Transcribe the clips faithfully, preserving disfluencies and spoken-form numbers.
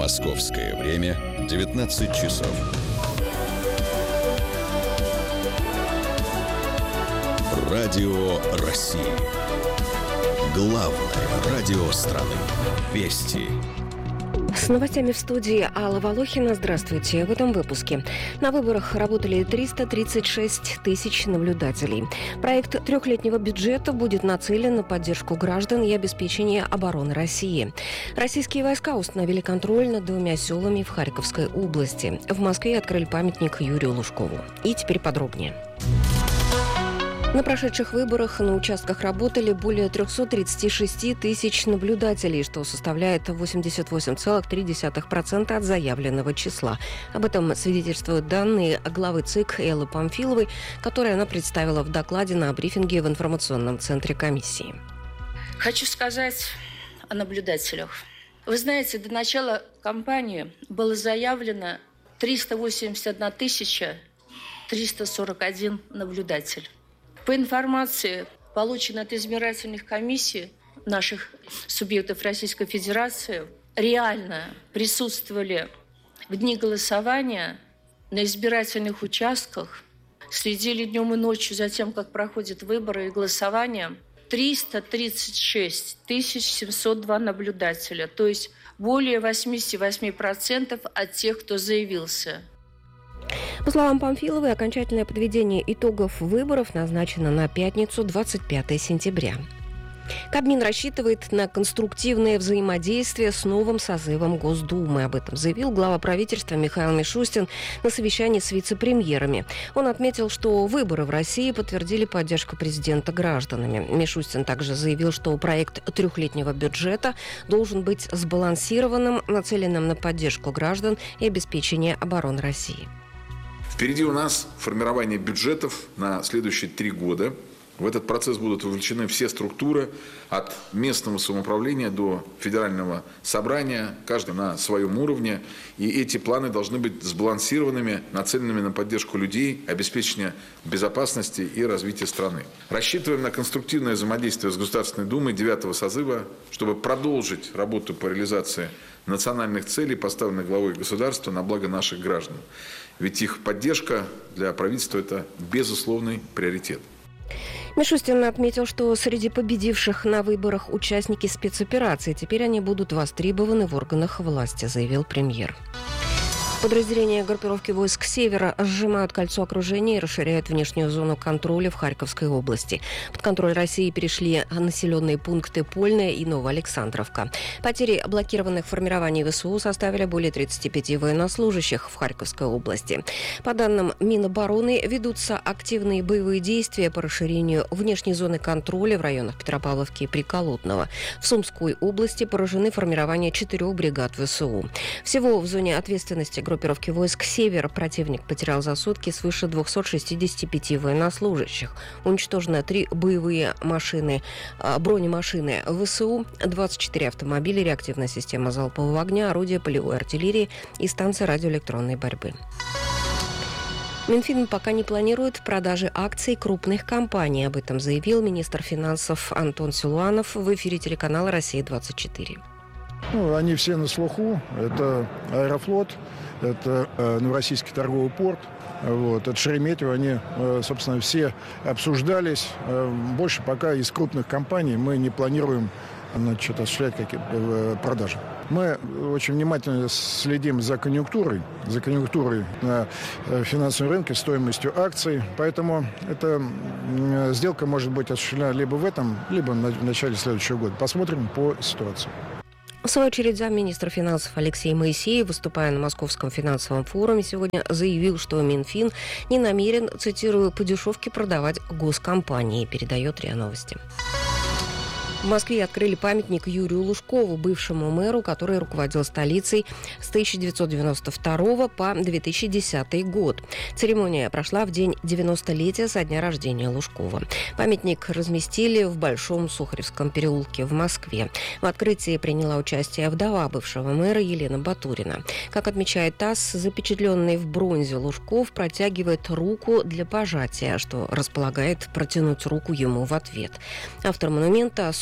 Московское время девятнадцать часов. Радио России. Главное радио страны. Вести. С новостями в студии Алла Волохина. Здравствуйте. В этом выпуске. На выборах работали триста тридцать шесть тысяч наблюдателей. Проект трехлетнего бюджета будет нацелен на поддержку граждан и обеспечение обороны России. Российские войска установили контроль над двумя селами в Харьковской области. В Москве открыли памятник Юрию Лужкову. И теперь подробнее. На прошедших выборах на участках работали более триста тридцать шесть тысяч наблюдателей, что составляет восемьдесят восемь целых три десятых процента от заявленного числа. Об этом свидетельствуют данные главы ЦИК Эллы Памфиловой, которые она представила в докладе на брифинге в информационном центре комиссии. Хочу сказать о наблюдателях. Вы знаете, до начала кампании было заявлено триста восемьдесят одна тысяча триста сорок один наблюдатель. По информации, полученной от избирательных комиссий наших субъектов Российской Федерации, реально присутствовали в дни голосования на избирательных участках, следили днем и ночью за тем, как проходят выборы и голосования, триста тридцать шесть тысяч семьсот два наблюдателя, то есть более восемьдесят восемь процентов от тех, кто заявился. По словам Памфиловой, окончательное подведение итогов выборов назначено на пятницу, двадцать пятого сентября. Кабмин рассчитывает на конструктивное взаимодействие с новым созывом Госдумы. Об этом заявил глава правительства Михаил Мишустин на совещании с вице-премьерами. Он отметил, что выборы в России подтвердили поддержку президента гражданами. Мишустин также заявил, что проект трехлетнего бюджета должен быть сбалансированным, нацеленным на поддержку граждан и обеспечение обороны России. Впереди у нас формирование бюджетов на следующие три года. В этот процесс будут вовлечены все структуры, от местного самоуправления до федерального собрания, каждый на своем уровне. И эти планы должны быть сбалансированными, нацеленными на поддержку людей, обеспечение безопасности и развития страны. Рассчитываем на конструктивное взаимодействие с Государственной Думой девятого созыва, чтобы продолжить работу по реализации национальных целей, поставленных главой государства на благо наших граждан. Ведь их поддержка для правительства – это безусловный приоритет. Мишустин отметил, что среди победивших на выборах участники спецоперации теперь они будут востребованы в органах власти, заявил премьер. Подразделения группировки войск «Севера» сжимают кольцо окружения и расширяют внешнюю зону контроля в Харьковской области. Под контроль России перешли населенные пункты Польная и Новоалександровка. Потери блокированных формирований ВСУ составили более тридцать пять военнослужащих в Харьковской области. По данным Минобороны, ведутся активные боевые действия по расширению внешней зоны контроля в районах Петропавловки и Приколотного. В Сумской области поражены формирования четырех бригад ВСУ. Всего в зоне ответственности группировки войск «Север» противник потерял за сутки свыше двести шестьдесят пять военнослужащих. Уничтожено три боевые машины, бронемашины ВСУ, двадцать четыре автомобиля, реактивная система залпового огня, орудия полевой артиллерии и станция радиоэлектронной борьбы. Минфин пока не планирует продажи акций крупных компаний. Об этом заявил министр финансов Антон Силуанов в эфире телеканала «Россия двадцать четыре». Ну, они все на слуху. Это Аэрофлот, это э, Новороссийский торговый порт, вот, это Шереметьево. Они, э, собственно, все обсуждались. Э, больше пока из крупных компаний мы не планируем, значит, осуществлять какие-то э, продажи. Мы очень внимательно следим за конъюнктурой, за конъюнктурой на финансовом рынке, стоимостью акций. Поэтому эта э, сделка может быть осуществлена либо в этом, либо в начале следующего года. Посмотрим по ситуации. В свою очередь, замминистра финансов Алексей Моисеев, выступая на Московском финансовом форуме, сегодня заявил, что Минфин не намерен, цитирую, по дешевке продавать госкомпании, передает РИА Новости. В Москве открыли памятник Юрию Лужкову, бывшему мэру, который руководил столицей с тысяча девятьсот девяносто второго по две тысячи десятый год. Церемония прошла в день девяностолетия со дня рождения Лужкова. Памятник разместили в Большом Сухаревском переулке в Москве. В открытии приняла участие вдова бывшего мэра Елена Батурина. Как отмечает ТАСС, запечатленный в бронзе Лужков протягивает руку для пожатия, что располагает протянуть руку ему в ответ. Автор монумента с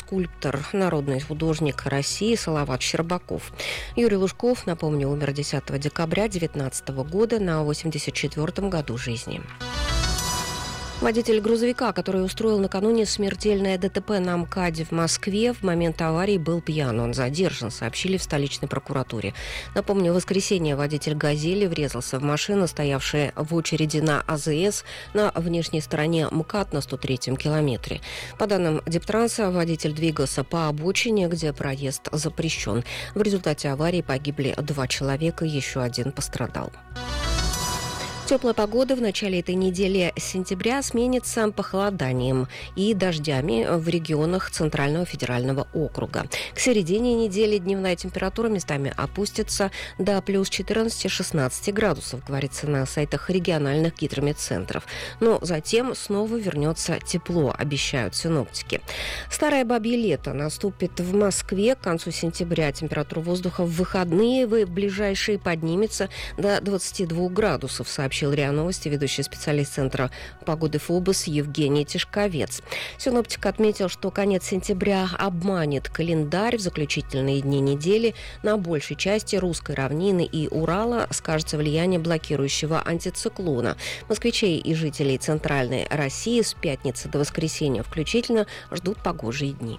скульптор, народный художник России Салават Щербаков. Юрий Лужков, напомню, умер десятого декабря две тысячи девятнадцатого года на восемьдесят четвёртом году жизни. Водитель грузовика, который устроил накануне смертельное ДТП на МКАДе в Москве, в момент аварии был пьян. Он задержан, сообщили в столичной прокуратуре. Напомню, в воскресенье водитель «Газели» врезался в машину, стоявшую в очереди на АЗС на внешней стороне МКАД на сто третьем километре. По данным Дептранса, водитель двигался по обочине, где проезд запрещен. В результате аварии погибли два человека, еще один пострадал. Теплая погода в начале этой недели сентября сменится похолоданием и дождями в регионах Центрального федерального округа. К середине недели дневная температура местами опустится до плюс четырнадцать-шестнадцать градусов, говорится на сайтах региональных гидрометцентров. Но затем снова вернется тепло, обещают синоптики. Старое бабье лето наступит в Москве к концу сентября. Температура воздуха в выходные в ближайшие поднимется до двадцати двух градусов, сообщил РИА Новости ведущий специалист Центра погоды ФОБОС Евгений Тишковец. Синоптик отметил, что конец сентября обманет календарь. В заключительные дни недели на большей части русской равнины и Урала скажется влияние блокирующего антициклона. Москвичей и жителей Центральной России с пятницы до воскресенья включительно ждут погожие дни.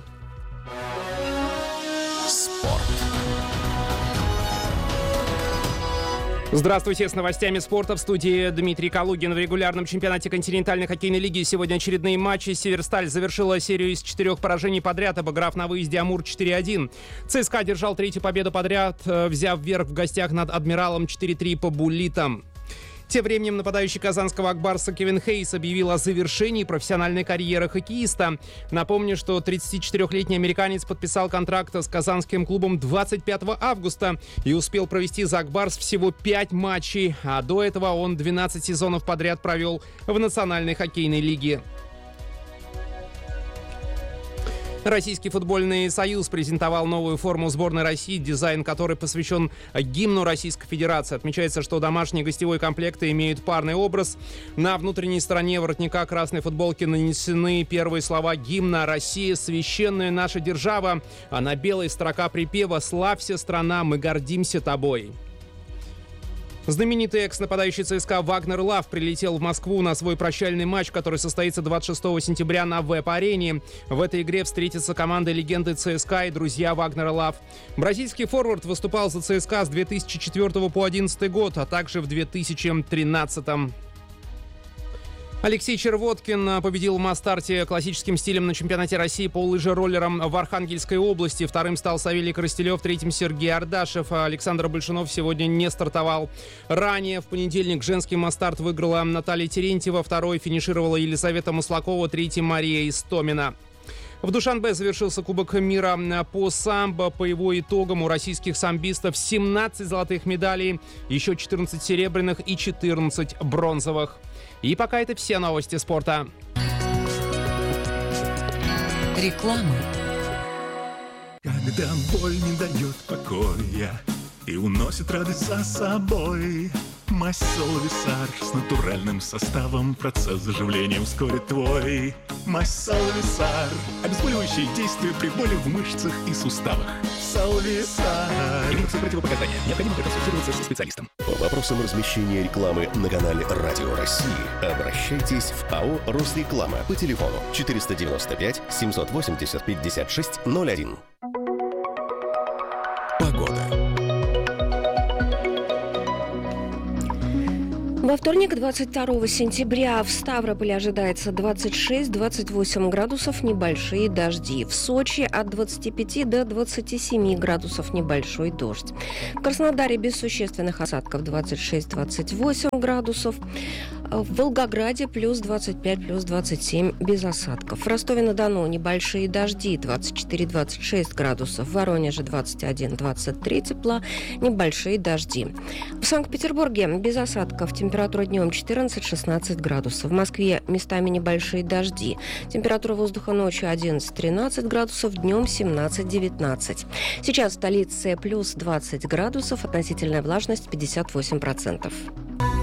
Спорт. Здравствуйте, с новостями спорта в студии Дмитрий Калугин. В регулярном чемпионате континентальной хоккейной лиги сегодня очередные матчи. Северсталь завершила серию из четырех поражений подряд, обыграв на выезде Амур четыре один. ЦСКА держал третью победу подряд, взяв верх в гостях над Адмиралом четыре три по буллитам. Тем временем нападающий казанского Акбарса Кевин Хейс объявил о завершении профессиональной карьеры хоккеиста. Напомню, что тридцатичетырёхлетний американец подписал контракт с казанским клубом двадцать пятого августа и успел провести за Акбарс всего пять матчей, а до этого он двенадцать сезонов подряд провел в Национальной хоккейной лиге. Российский футбольный союз презентовал новую форму сборной России, дизайн которой посвящен гимну Российской Федерации. Отмечается, что домашние и гостевые комплекты имеют парный образ. На внутренней стороне воротника красной футболки нанесены первые слова гимна «Россия, священная наша держава», а на белой строка припева «Славься, страна, мы гордимся тобой». Знаменитый экс-нападающий ЦСКА Вагнер Лав прилетел в Москву на свой прощальный матч, который состоится двадцать шестого сентября на Веб-арене. В этой игре встретятся команды легенды ЦСКА и друзья Вагнера Лав. Бразильский форвард выступал за ЦСКА с две тысячи четвёртого по две тысячи одиннадцатый год, а также в две тысячи тринадцатом. Алексей Червоткин победил в масс-старте классическим стилем на чемпионате России по лыжероллерам в Архангельской области. Вторым стал Савелий Коростелев, третьим Сергей Ардашев. Александр Большунов сегодня не стартовал. Ранее в понедельник женский масс-старт выиграла Наталья Терентьева, второй финишировала Елизавета Маслакова, третий Мария Истомина. В Душанбе завершился Кубок мира по самбо. По его итогам у российских самбистов семнадцать золотых медалей, еще четырнадцать серебряных и четырнадцать бронзовых. И пока это все новости спорта. Реклама. Когда боль не дает покоя и уносит радость за собой, Масол Висар с натуральным составом процесс заживления ускорит твой. Масол Висар. Обезболивающие действия при боли в мышцах и суставах. Салвисар. Имеются противопоказания. Необходимо проконсультироваться со специалистом. По вопросам размещения рекламы на канале Радио России обращайтесь в АО «Росреклама» по телефону четыреста девяносто пять семьсот восемьдесят пятьдесят шесть ноль один. Погода. Во вторник, двадцать второго сентября, в Ставрополе ожидается двадцать шесть - двадцать восемь градусов, небольшие дожди. В Сочи от двадцати пяти до двадцати семи градусов, небольшой дождь. В Краснодаре без существенных осадков двадцать шесть - двадцать восемь градусов. В Волгограде плюс двадцать пять, плюс двадцать семь без осадков. В Ростове-на-Дону небольшие дожди двадцать четыре - двадцать шесть градусов. В Воронеже двадцать один - двадцать три тепла, небольшие дожди. В Санкт-Петербурге без осадков. Температура днем четырнадцать - шестнадцать градусов. В Москве местами небольшие дожди. Температура воздуха ночью одиннадцать - тринадцать градусов, днем семнадцать - девятнадцать. Сейчас в столице плюс двадцать градусов, относительная влажность пятьдесят восемь процентов.